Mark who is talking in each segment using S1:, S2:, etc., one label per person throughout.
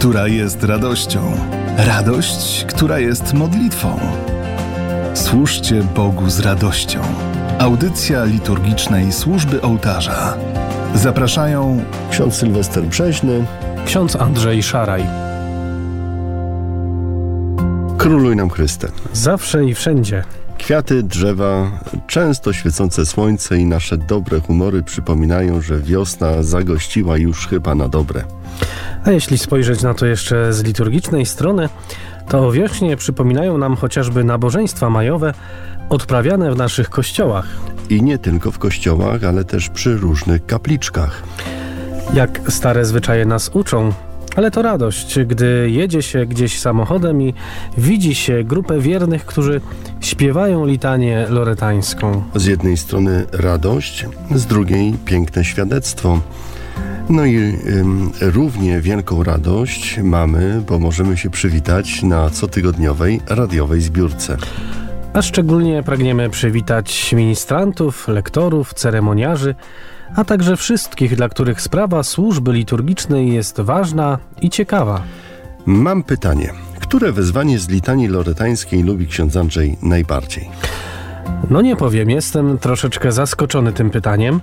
S1: która jest radością. Radość, która jest modlitwą. Służcie Bogu z radością. Audycja liturgicznej służby ołtarza. Zapraszają
S2: ksiądz Sylwester Brzeźny,
S3: ksiądz Andrzej Szaraj.
S2: Króluj nam Chryste.
S3: Zawsze i wszędzie.
S2: Kwiaty, drzewa, często świecące słońce i nasze dobre humory przypominają, że wiosna zagościła już chyba na dobre.
S3: A jeśli spojrzeć na to jeszcze z liturgicznej strony, to o wiośnie przypominają nam chociażby nabożeństwa majowe odprawiane w naszych kościołach.
S2: I nie tylko w kościołach, ale też przy różnych kapliczkach.
S3: Jak stare zwyczaje nas uczą, ale to radość, gdy jedzie się gdzieś samochodem i widzi się grupę wiernych, którzy śpiewają litanię loretańską.
S2: Z jednej strony radość, z drugiej piękne świadectwo. No i równie wielką radość mamy, bo możemy się przywitać na cotygodniowej radiowej zbiórce.
S3: A szczególnie pragniemy przywitać ministrantów, lektorów, ceremoniarzy, a także wszystkich, dla których sprawa służby liturgicznej jest ważna i ciekawa.
S2: Mam pytanie. Które wezwanie z litanii loretańskiej lubi ksiądz Andrzej najbardziej?
S3: No nie powiem, jestem troszeczkę zaskoczony tym pytaniem,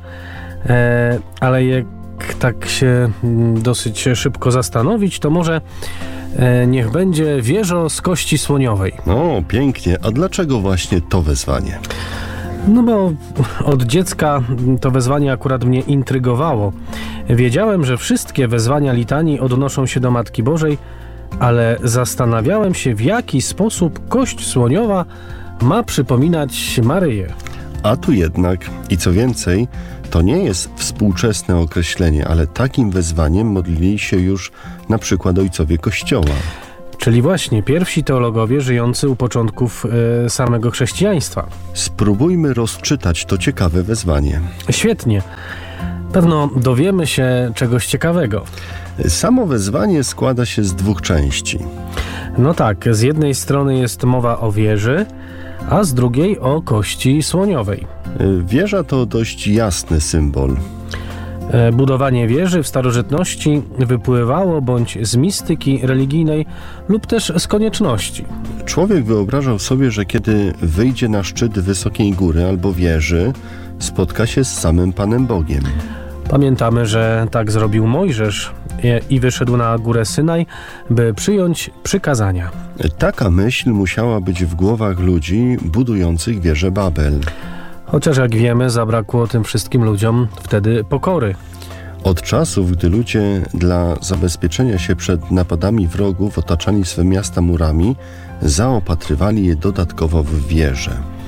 S3: ale jak tak się dosyć szybko zastanowić, to może niech będzie Wieżo z kości słoniowej.
S2: No, pięknie. A dlaczego właśnie to wezwanie?
S3: No bo od dziecka to wezwanie akurat mnie intrygowało. Wiedziałem, że wszystkie wezwania litanii odnoszą się do Matki Bożej, ale zastanawiałem się, w jaki sposób kość słoniowa ma przypominać Maryję.
S2: A tu jednak, i co więcej, to nie jest współczesne określenie, ale takim wezwaniem modlili się już na przykład ojcowie Kościoła.
S3: Czyli właśnie pierwsi teologowie żyjący u początków samego chrześcijaństwa.
S2: Spróbujmy rozczytać to ciekawe wezwanie.
S3: Świetnie. Pewno dowiemy się czegoś ciekawego.
S2: Samo wezwanie składa się z dwóch części.
S3: No tak, z jednej strony jest mowa o wieży, a z drugiej o kości słoniowej.
S2: Wieża to dość jasny symbol.
S3: Budowanie wieży w starożytności wypływało bądź z mistyki religijnej lub też z konieczności.
S2: Człowiek wyobrażał sobie, że kiedy wyjdzie na szczyt wysokiej góry albo wieży, spotka się z samym Panem Bogiem.
S3: Pamiętamy, że tak zrobił Mojżesz i wyszedł na górę Synaj, by przyjąć przykazania.
S2: Taka myśl musiała być w głowach ludzi budujących wieżę Babel.
S3: Chociaż jak wiemy, zabrakło tym wszystkim ludziom wtedy pokory.
S2: Od czasów, gdy ludzie dla zabezpieczenia się przed napadami wrogów otaczali swe miasta murami, zaopatrywali je dodatkowo w wieże.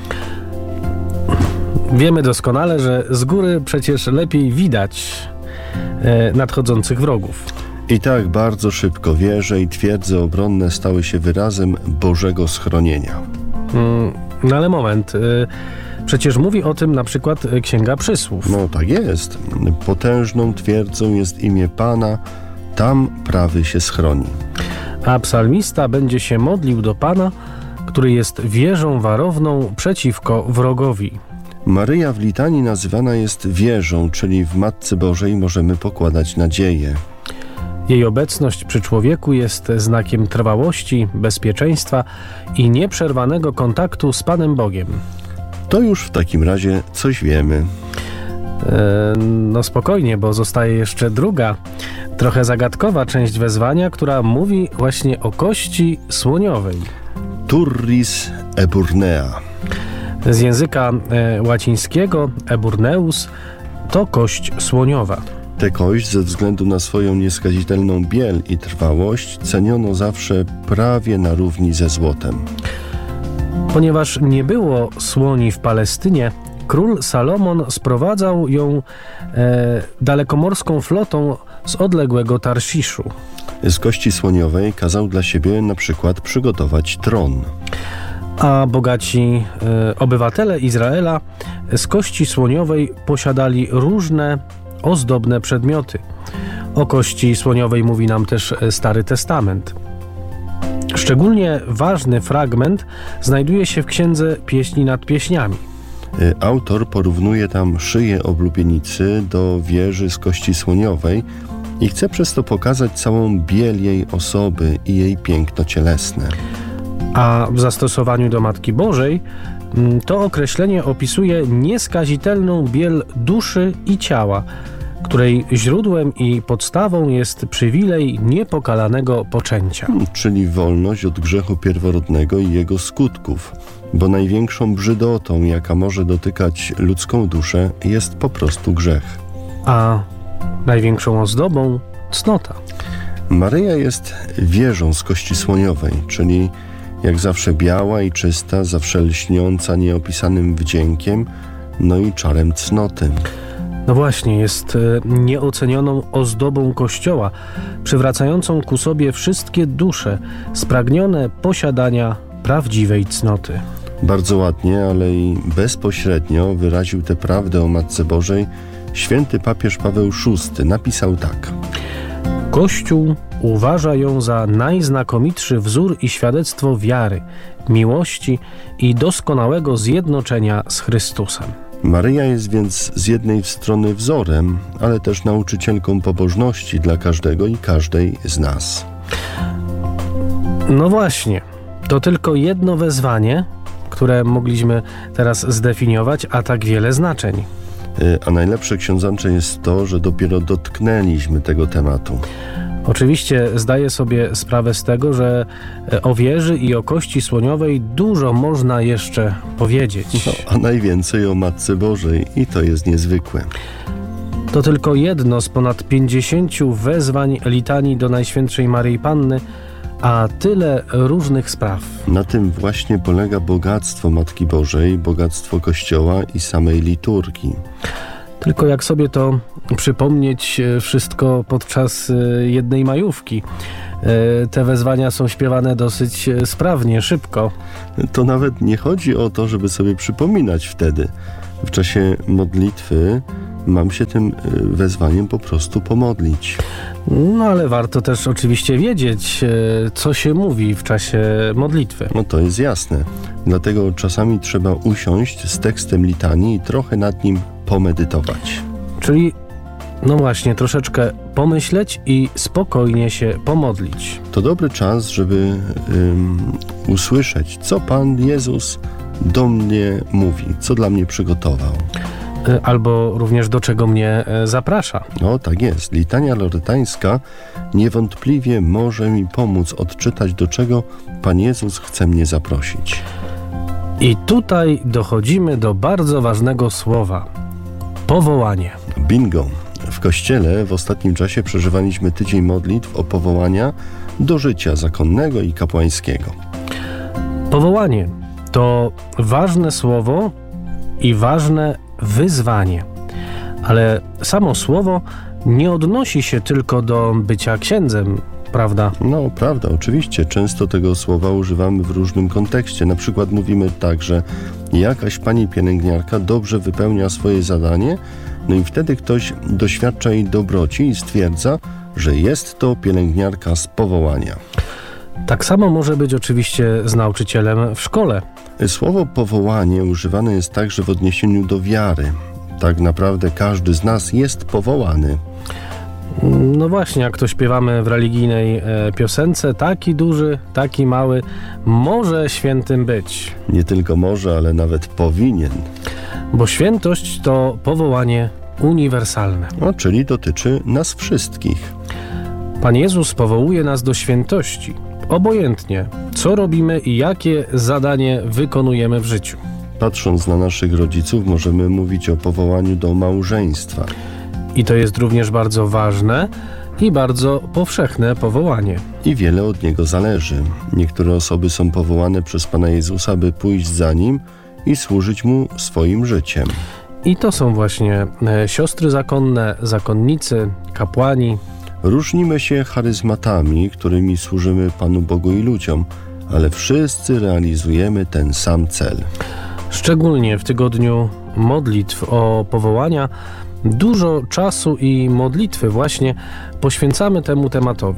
S3: Wiemy doskonale, że z góry przecież lepiej widać nadchodzących wrogów.
S2: I tak bardzo szybko wieże i twierdze obronne stały się wyrazem Bożego schronienia.
S3: No ale moment, przecież mówi o tym na przykład Księga Przysłów.
S2: No tak jest. Potężną twierdzą jest imię Pana, tam prawy się schroni.
S3: A psalmista będzie się modlił do Pana, który jest wieżą warowną przeciwko wrogowi.
S2: Maryja w litanii nazywana jest wieżą, czyli w Matce Bożej możemy pokładać nadzieję.
S3: Jej obecność przy człowieku jest znakiem trwałości, bezpieczeństwa i nieprzerwanego kontaktu z Panem Bogiem.
S2: To już w takim razie coś wiemy.
S3: No spokojnie, bo zostaje jeszcze druga, trochę zagadkowa część wezwania, która mówi właśnie o kości słoniowej.
S2: Turris eburnea.
S3: Z języka łacińskiego eburneus to kość słoniowa.
S2: Tę kość ze względu na swoją nieskazitelną biel i trwałość ceniono zawsze prawie na równi ze złotem.
S3: Ponieważ nie było słoni w Palestynie, król Salomon sprowadzał ją dalekomorską flotą z odległego Tarsziszu.
S2: Z kości słoniowej kazał dla siebie na przykład przygotować tron.
S3: A bogaci obywatele Izraela z kości słoniowej posiadali różne ozdobne przedmioty. O kości słoniowej mówi nam też Stary Testament. Szczególnie ważny fragment znajduje się w Księdze Pieśni nad Pieśniami.
S2: Autor porównuje tam szyję oblubienicy do wieży z kości słoniowej i chce przez to pokazać całą biel jej osoby i jej piękno cielesne.
S3: A w zastosowaniu do Matki Bożej to określenie opisuje nieskazitelną biel duszy i ciała, której źródłem i podstawą jest przywilej niepokalanego poczęcia.
S2: Czyli wolność od grzechu pierworodnego i jego skutków, bo największą brzydotą, jaka może dotykać ludzką duszę, jest po prostu grzech.
S3: A największą ozdobą cnota.
S2: Maryja jest wieżą z kości słoniowej, czyli jak zawsze biała i czysta, zawsze lśniąca nieopisanym wdziękiem, no i czarem cnoty.
S3: No właśnie, jest nieocenioną ozdobą Kościoła, przywracającą ku sobie wszystkie dusze spragnione posiadania prawdziwej cnoty.
S2: Bardzo ładnie, ale i bezpośrednio wyraził tę prawdę o Matce Bożej święty papież Paweł VI. Napisał tak.
S3: Kościół uważa ją za najznakomitszy wzór i świadectwo wiary, miłości i doskonałego zjednoczenia z Chrystusem.
S2: Maryja jest więc z jednej strony wzorem, ale też nauczycielką pobożności dla każdego i każdej z nas.
S3: No właśnie, to tylko jedno wezwanie, które mogliśmy teraz zdefiniować, a tak wiele znaczeń.
S2: A najlepsze, ksiądzęcze, jest to, że dopiero dotknęliśmy tego tematu.
S3: Oczywiście zdaję sobie sprawę z tego, że o wieży i o kości słoniowej dużo można jeszcze powiedzieć.
S2: No, a najwięcej o Matce Bożej i to jest niezwykłe.
S3: To tylko jedno z ponad 50 wezwań litanii do Najświętszej Maryi Panny, a tyle różnych spraw.
S2: Na tym właśnie polega bogactwo Matki Bożej, bogactwo Kościoła i samej liturgii.
S3: Tylko jak sobie to przypomnieć wszystko podczas jednej majówki. Te wezwania są śpiewane dosyć sprawnie, szybko.
S2: To nawet nie chodzi o to, żeby sobie przypominać wtedy. W czasie modlitwy mam się tym wezwaniem po prostu pomodlić.
S3: No ale warto też oczywiście wiedzieć, co się mówi w czasie modlitwy.
S2: No to jest jasne. Dlatego czasami trzeba usiąść z tekstem litanii i trochę nad nim pomedytować.
S3: Czyli, no właśnie, troszeczkę pomyśleć i spokojnie się pomodlić.
S2: To dobry czas, żeby usłyszeć, co Pan Jezus do mnie mówi, co dla mnie przygotował.
S3: Albo również do czego mnie zaprasza.
S2: No tak jest. Litania loretańska niewątpliwie może mi pomóc odczytać, do czego Pan Jezus chce mnie zaprosić.
S3: I tutaj dochodzimy do bardzo ważnego słowa. Powołanie.
S2: Bingo. W Kościele w ostatnim czasie przeżywaliśmy tydzień modlitw o powołania do życia zakonnego i kapłańskiego.
S3: Powołanie to ważne słowo i ważne wyzwanie. Ale samo słowo nie odnosi się tylko do bycia księdzem, prawda?
S2: No, prawda, oczywiście. Często tego słowa używamy w różnym kontekście. Na przykład mówimy tak, że jakaś pani pielęgniarka dobrze wypełnia swoje zadanie, no i wtedy ktoś doświadcza jej dobroci i stwierdza, że jest to pielęgniarka z powołania.
S3: Tak samo może być oczywiście z nauczycielem w szkole.
S2: Słowo powołanie używane jest także w odniesieniu do wiary. Tak naprawdę każdy z nas jest powołany.
S3: No właśnie, jak to śpiewamy w religijnej piosence, taki duży, taki mały, może świętym być.
S2: Nie tylko może, ale nawet powinien.
S3: Bo świętość to powołanie uniwersalne.
S2: No, czyli dotyczy nas wszystkich.
S3: Pan Jezus powołuje nas do świętości. Obojętnie, co robimy i jakie zadanie wykonujemy w życiu.
S2: Patrząc na naszych rodziców, możemy mówić o powołaniu do małżeństwa.
S3: I to jest również bardzo ważne i bardzo powszechne powołanie.
S2: I wiele od niego zależy. Niektóre osoby są powołane przez Pana Jezusa, by pójść za Nim i służyć Mu swoim życiem.
S3: I to są właśnie siostry zakonne, zakonnicy, kapłani.
S2: Różnimy się charyzmatami, którymi służymy Panu Bogu i ludziom, ale wszyscy realizujemy ten sam cel.
S3: Szczególnie w tygodniu modlitw o powołania dużo czasu i modlitwy właśnie poświęcamy temu tematowi.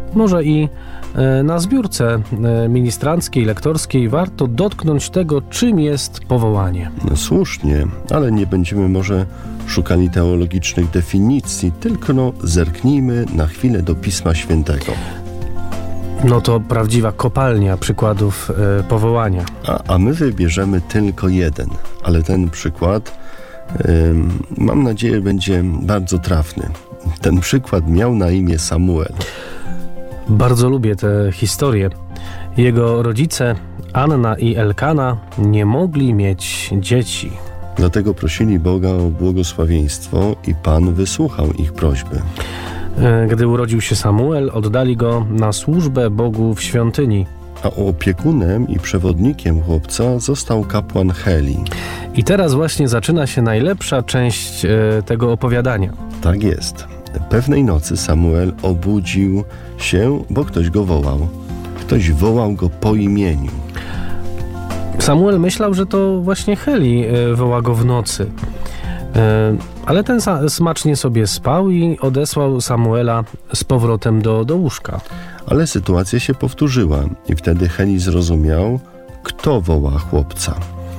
S3: Może i na zbiórce ministranckiej, lektorskiej warto dotknąć tego, czym jest powołanie.
S2: No słusznie, ale nie będziemy może szukali teologicznych definicji, tylko zerknijmy na chwilę do Pisma Świętego.
S3: No to prawdziwa kopalnia przykładów powołania.
S2: A my wybierzemy tylko jeden, ale ten przykład, mam nadzieję, będzie bardzo trafny. Ten przykład miał na imię Samuel.
S3: Bardzo lubię tę historię. Jego rodzice, Anna i Elkana, nie mogli mieć dzieci.
S2: Dlatego prosili Boga o błogosławieństwo i Pan wysłuchał ich prośby.
S3: Gdy urodził się Samuel, oddali go na służbę Bogu w świątyni.
S2: A opiekunem i przewodnikiem chłopca został kapłan Heli.
S3: I teraz właśnie zaczyna się najlepsza część tego opowiadania.
S2: Tak jest. Pewnej nocy Samuel obudził się, bo ktoś go wołał. Ktoś wołał go po imieniu.
S3: Samuel myślał, że to właśnie Heli woła go w nocy. Ale ten smacznie sobie spał i odesłał Samuela z powrotem do łóżka.
S2: Ale sytuacja się powtórzyła i wtedy Heli zrozumiał, kto woła chłopca.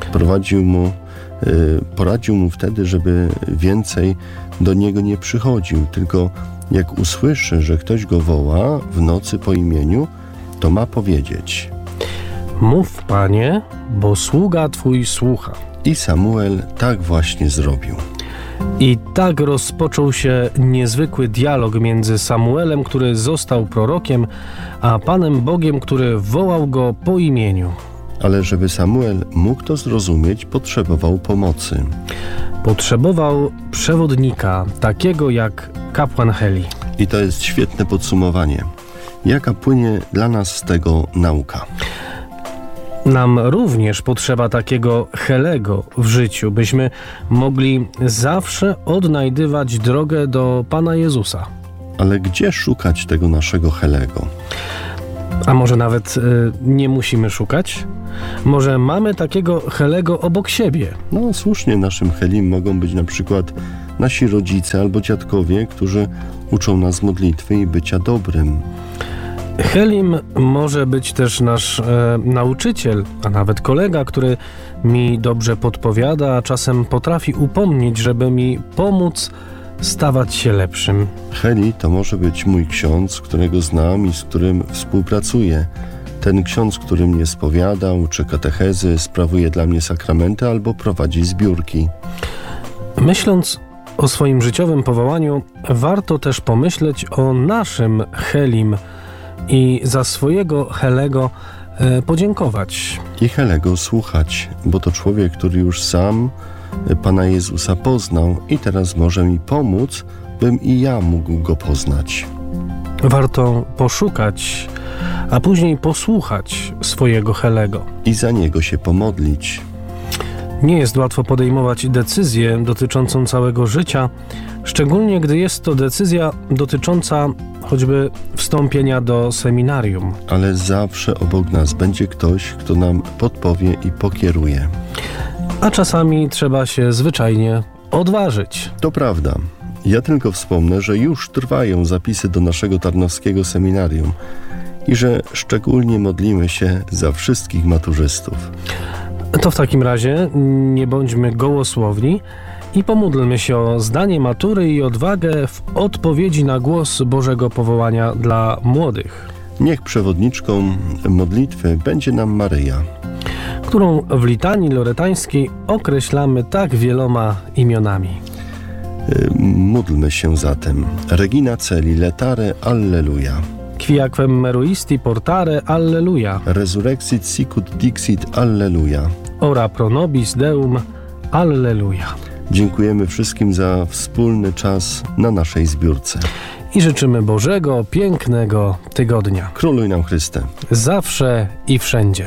S2: Poradził mu wtedy, żeby więcej do niego nie przychodził, tylko jak usłyszy, że ktoś go woła w nocy po imieniu, to ma powiedzieć:
S3: Mów, Panie, bo sługa Twój słucha.
S2: I Samuel tak właśnie zrobił.
S3: I tak rozpoczął się niezwykły dialog między Samuelem, który został prorokiem, a Panem Bogiem, który wołał go po imieniu.
S2: Ale żeby Samuel mógł to zrozumieć, potrzebował pomocy.
S3: Potrzebował przewodnika, takiego jak kapłan Heli.
S2: I to jest świetne podsumowanie. Jaka płynie dla nas z tego nauka?
S3: Nam również potrzeba takiego Helego w życiu, byśmy mogli zawsze odnajdywać drogę do Pana Jezusa.
S2: Ale gdzie szukać tego naszego Helego?
S3: A może nawet nie musimy szukać? Może mamy takiego Helego obok siebie?
S2: No słusznie, naszym Helim mogą być na przykład nasi rodzice albo dziadkowie, którzy uczą nas modlitwy i bycia dobrym.
S3: Helim może być też nasz nauczyciel, a nawet kolega, który mi dobrze podpowiada, a czasem potrafi upomnieć, żeby mi pomóc stawać się lepszym.
S2: Heli to może być mój ksiądz, którego znam i z którym współpracuję. Ten ksiądz, który mnie spowiada, uczy katechezy, sprawuje dla mnie sakramenty albo prowadzi zbiórki.
S3: Myśląc o swoim życiowym powołaniu, warto też pomyśleć o naszym Helim i za swojego Helego podziękować.
S2: I Helego słuchać, bo to człowiek, który już sam Pana Jezusa poznał i teraz może mi pomóc, bym i ja mógł Go poznać.
S3: Warto poszukać, a później posłuchać swojego Helego.
S2: I za niego się pomodlić.
S3: Nie jest łatwo podejmować decyzję dotyczącą całego życia, szczególnie gdy jest to decyzja dotycząca choćby wstąpienia do seminarium.
S2: Ale zawsze obok nas będzie ktoś, kto nam podpowie i pokieruje.
S3: A czasami trzeba się zwyczajnie odważyć.
S2: To prawda. Ja tylko wspomnę, że już trwają zapisy do naszego tarnowskiego seminarium i że szczególnie modlimy się za wszystkich maturzystów.
S3: To w takim razie nie bądźmy gołosłowni i pomódlmy się o zdanie matury i odwagę w odpowiedzi na głos Bożego powołania dla młodych.
S2: Niech przewodniczką modlitwy będzie nam Maryja,
S3: którą w litanii loretańskiej określamy tak wieloma imionami.
S2: Módlmy się zatem. Regina celi letare alleluja.
S3: Qui aquem meruisti portare alleluja.
S2: Resurrexit sicut dixit alleluja.
S3: Ora pro nobis Deum alleluja.
S2: Dziękujemy wszystkim za wspólny czas na naszej zbiórce.
S3: I życzymy Bożego, pięknego tygodnia.
S2: Króluj nam Chryste.
S3: Zawsze i wszędzie.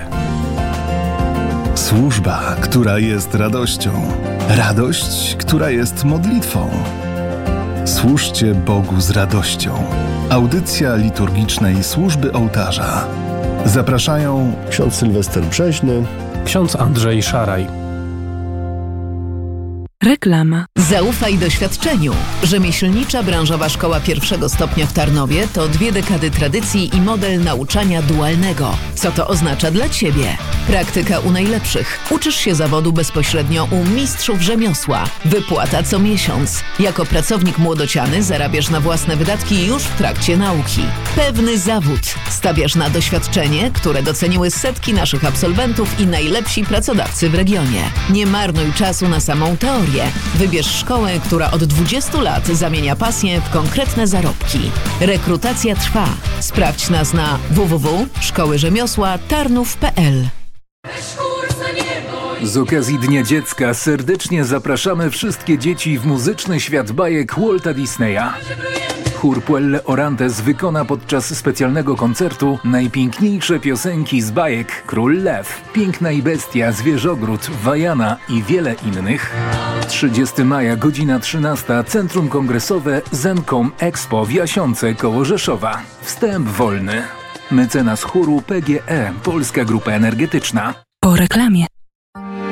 S1: Służba, która jest radością. Radość, która jest modlitwą. Służcie Bogu z radością. Audycja liturgicznej służby ołtarza. Zapraszają
S2: ksiądz Sylwester Brzeźny,
S3: ksiądz Andrzej Szaraj.
S4: Reklama.
S5: Zaufaj doświadczeniu. Rzemieślnicza Branżowa Szkoła Pierwszego Stopnia w Tarnowie to 2 dekady tradycji i model nauczania dualnego. Co to oznacza dla Ciebie? Praktyka u najlepszych. Uczysz się zawodu bezpośrednio u mistrzów rzemiosła. Wypłata co miesiąc. Jako pracownik młodociany zarabiasz na własne wydatki już w trakcie nauki. Pewny zawód. Stawiasz na doświadczenie, które doceniły setki naszych absolwentów i najlepsi pracodawcy w regionie. Nie marnuj czasu na samą teorię. Wybierz szkołę, która od 20 lat zamienia pasję w konkretne zarobki. Rekrutacja trwa. Sprawdź nas na www.szkołyrzemiosła-tarnów.pl.
S6: Z okazji Dnia Dziecka serdecznie zapraszamy wszystkie dzieci w muzyczny świat bajek Walta Disneya. Chór Puelle Orantes wykona podczas specjalnego koncertu najpiękniejsze piosenki z bajek Król Lew, Piękna i Bestia, Zwierzogród, Wajana i wiele innych. 30 maja, godzina 13, Centrum Kongresowe Zencom Expo w Jasiące koło Rzeszowa. Wstęp wolny. Mecenas chóru PGE, Polska Grupa Energetyczna.
S4: Po reklamie.